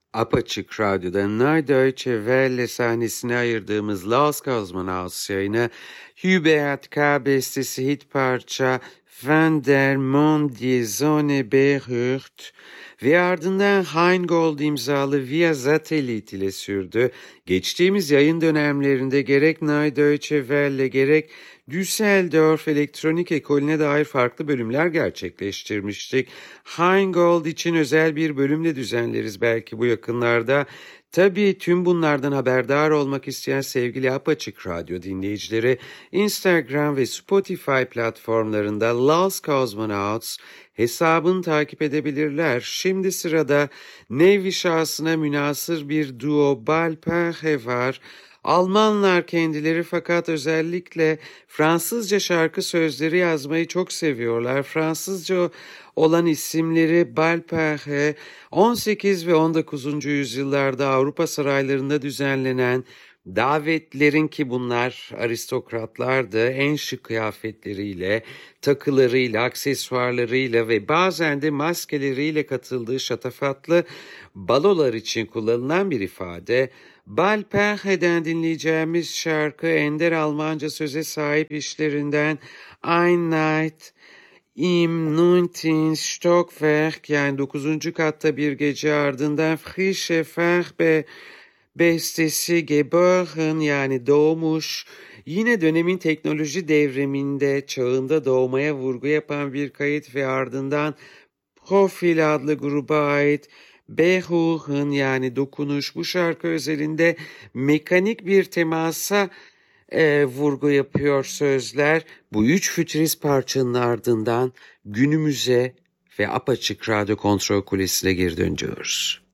Apaçık Radyo'da Neue Deutsche Welle sahnesine ayırdığımız Last Cosmonauts yayını Hubert K. bestesi hit parça Wenn der Mond die Sonne berührt ve ardından Heingold imzalı Via Satellit ile sürdü. Geçtiğimiz yayın dönemlerinde gerek Neue Deutsche Welle gerek Düsseldorf Elektronik Ekolü'ne dair farklı bölümler gerçekleştirmiştik. Heingold için özel bir bölümle düzenleriz belki bu yakınlarda. Tabii tüm bunlardan haberdar olmak isteyen sevgili Apaçık Radyo dinleyicileri, Instagram ve Spotify platformlarında Last Cosmonauts hesabını takip edebilirler. Şimdi sırada nevi şahsına münasır bir duo Balpache var. Almanlar kendileri fakat özellikle Fransızca şarkı sözleri yazmayı çok seviyorlar. Fransızca olan isimleri Balpache, 18 ve 19. yüzyıllarda Avrupa saraylarında düzenlenen davetlerin, ki bunlar aristokratlardı, en şık kıyafetleriyle, takılarıyla, aksesuarlarıyla ve bazen de maskeleriyle katıldığı şatafatlı balolar için kullanılan bir ifade. Balpache'den dinleyeceğimiz şarkı ender Almanca söze sahip işlerinden Ein Nacht im 19. Stockwerk, yani 9. katta bir gece, ardından Frische Farbe bestesi Geboren, yani doğmuş. Yine dönemin teknoloji devriminde, çağında doğmaya vurgu yapan bir kayıt ve ardından Profil adlı gruba ait Behuren, yani dokunuş. Bu şarkı özelinde mekanik bir temasa vurgu yapıyor sözler. Bu üç fütürist parçanın ardından günümüze ve Apaçık Radyo Kontrol Kulesi'ne geri dönüyoruz.